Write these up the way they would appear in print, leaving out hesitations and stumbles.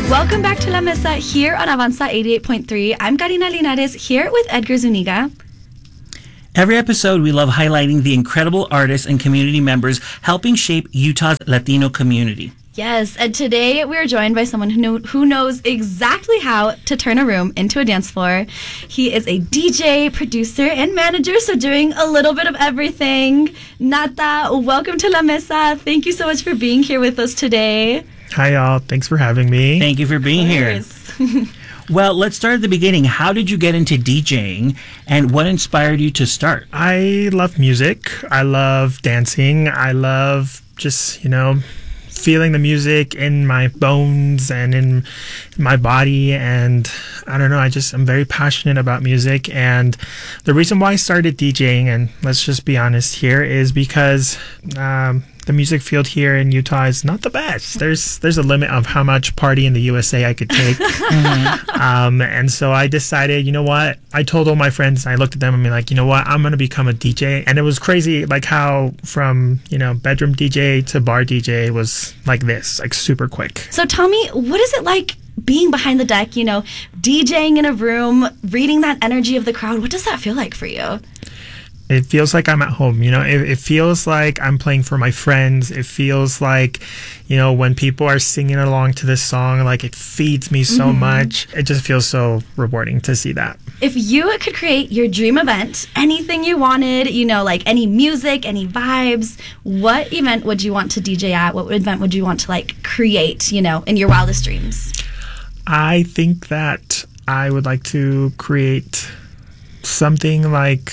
Welcome back to La Mesa here on Avanza 88.3. I'm Karina Linares here with Edgar Zuniga. Every episode, we love highlighting the incredible artists and community members helping shape Utah's Latino community. Yes, and today we are joined by someone who knows exactly how to turn a room into a dance floor. He is a DJ, producer, and manager, so doing a little bit of everything. Nata, welcome to La Mesa. Thank you so much for being here with us today. Hi, y'all. Thanks for having me. Thank you for being here. Well, let's start at the beginning. How did you get into DJing, and what inspired you to start? I love music. I love dancing. I love just, feeling the music in my bones and in my body. And I don't know, I'm very passionate about music. And the reason why I started DJing, and let's just be honest here, is because the music field here in Utah is not the best. There's a limit of how much party in the USA I could take. And so I decided, you know what? I told all my friends, I looked at them and be like, you know what? I'm going to become a DJ. And it was crazy, like how from, bedroom DJ to bar DJ was like this, like super quick. So tell me, what is it like being behind the deck, DJing in a room, reading that energy of the crowd? What does that feel like for you? It feels like I'm at home, it feels like I'm playing for my friends. It feels like, when people are singing along to this song, like it feeds me so much. It just feels so rewarding to see that. If you could create your dream event, anything you wanted, like any music, any vibes, what event would you want to DJ at? What event would you want to create, in your wildest dreams? I think that I would like to create something like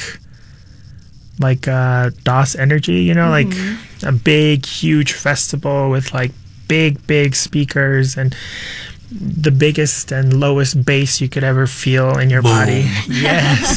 DOS Energy, like a big, huge festival with big speakers and the biggest and lowest bass you could ever feel in your body. Yes.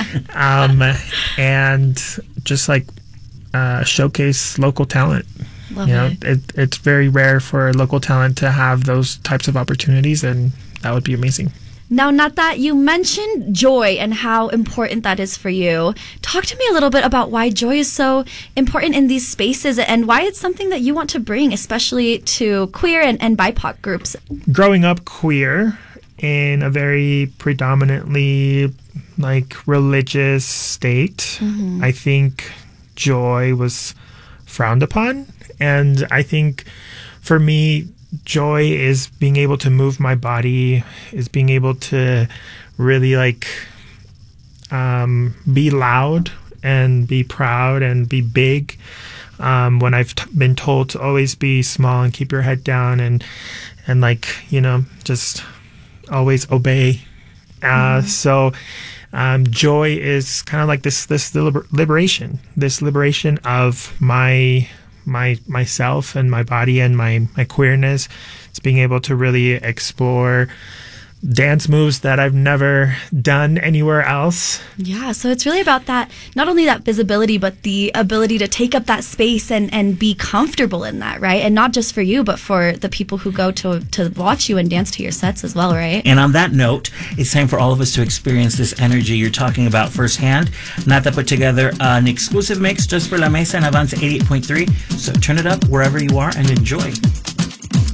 And just showcase local talent. Love it. It's very rare for local talent to have those types of opportunities, and that would be amazing. Now, Nata, you mentioned joy and how important that is for you. Talk to me a little bit about why joy is so important in these spaces and why it's something that you want to bring, especially to queer and BIPOC groups. Growing up queer in a very predominantly religious state, I think joy was frowned upon. And I think for me, joy is being able to move my body, is being able to really be loud and be proud and be big. When I've been told to always be small and keep your head down and just always obey. So joy is kind of like this liberation of myself and my body and my queerness. It's being able to really explore dance moves that I've never done anywhere else. Yeah, so it's really about that, not only that visibility, but the ability to take up that space and be comfortable in that, right? And not just for you, but for the people who go to watch you and dance to your sets as well, right? And on that note, it's time for all of us to experience this energy you're talking about firsthand. Nata put together an exclusive mix just for La Mesa and Avanza 88.3, so turn it up wherever you are and enjoy.